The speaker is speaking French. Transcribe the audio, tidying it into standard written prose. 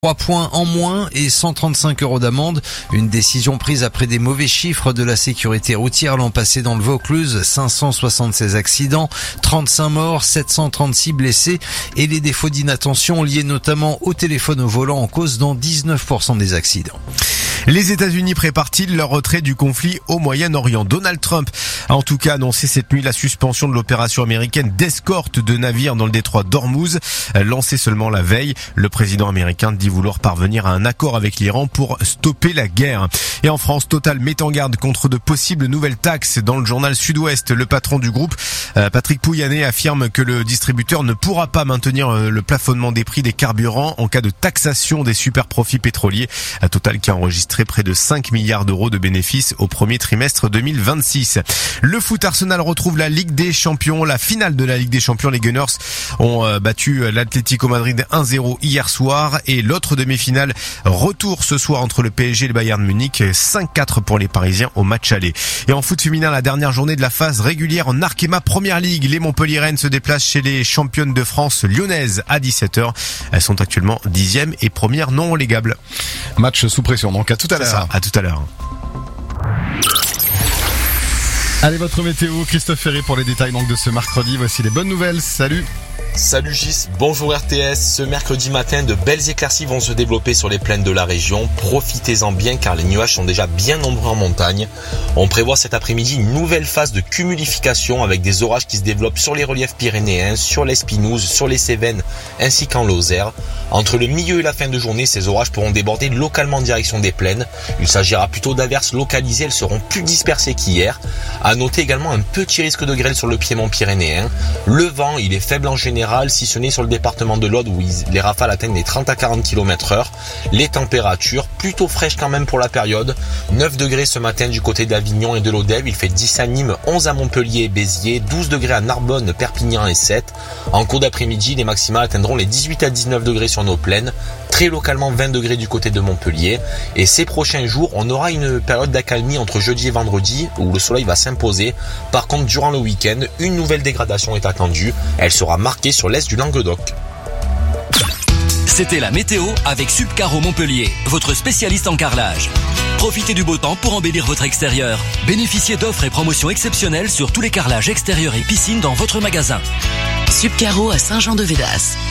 3 points en moins et 135 € d'amende. Une décision prise après des mauvais chiffres de la sécurité routière l'an passé dans le Vaucluse. 576 accidents, 35 morts, 736 blessés et les défauts d'inattention liés notamment au téléphone au volant en cause dans 19% des accidents. Les États-Unis préparent-ils leur retrait du conflit au Moyen-Orient? Donald Trump a en tout cas annoncé cette nuit la suspension de l'opération américaine d'escorte de navires dans le détroit d'Ormuz, lancée seulement la veille. Le président américain dit vouloir parvenir à un accord avec l'Iran pour stopper la guerre. Et en France, Total met en garde contre de possibles nouvelles taxes. Dans le journal Sud-Ouest, le patron du groupe, Patrick Pouyanné, affirme que le distributeur ne pourra pas maintenir le plafonnement des prix des carburants en cas de taxation des super profits pétroliers. Total qui a enregistré près de 5 milliards d'euros de bénéfices au premier trimestre 2026. Le foot, Arsenal retrouve la Ligue des Champions. La finale de la Ligue des Champions, les Gunners ont battu l'Atlético Madrid 1-0 hier soir. Et l'autre demi-finale, retour ce soir entre le PSG et le Bayern Munich. 5-4 pour les Parisiens au match aller. Et en foot féminin, la dernière journée de la phase régulière en Arkema Première Ligue. Les Montpellierennes se déplacent chez les championnes de France lyonnaises à 17h. Elles sont actuellement 10e et première non relégable. Match sous pression, donc à tout à l'heure. À tout à l'heure. Allez, votre météo, Christophe Ferré pour les détails donc de ce mercredi. Voici les bonnes nouvelles. Salut. Salut Gis, bonjour RTS. Ce mercredi matin, de belles éclaircies vont se développer sur les plaines de la région. Profitez-en bien car les nuages sont déjà bien nombreux en montagne. On prévoit cet après-midi une nouvelle phase de cumulification avec des orages qui se développent sur les reliefs pyrénéens, sur l'Espinouse, sur les Cévennes ainsi qu'en Lozère. Entre le milieu et la fin de journée, ces orages pourront déborder localement en direction des plaines. Il s'agira plutôt d'averses localisées, elles seront plus dispersées qu'hier. À noter également un petit risque de grêle sur le piémont pyrénéen. Le vent, il est faible en général, si ce n'est sur le département de l'Aude où les rafales atteignent les 30 à 40 km/h. Les températures, plutôt fraîches quand même pour la période. 9 degrés ce matin du côté d'Avignon et de l'Odève. Il fait 10 à Nîmes, 11 à Montpellier et Béziers, 12 degrés à Narbonne, Perpignan et 7. En cours d'après-midi, les maximales atteindront les 18 à 19 degrés sur nos plaines. Très localement 20 degrés du côté de Montpellier. Et ces prochains jours, on aura une période d'accalmie entre jeudi et vendredi où le soleil va s'imposer. Par contre, durant le week-end, une nouvelle dégradation est attendue. Elle sera marquée sur l'est du Languedoc. C'était la météo avec Subcaro Montpellier, votre spécialiste en carrelage. Profitez du beau temps pour embellir votre extérieur. Bénéficiez d'offres et promotions exceptionnelles sur tous les carrelages extérieurs et piscines dans votre magasin. Subcaro à Saint-Jean-de-Védas.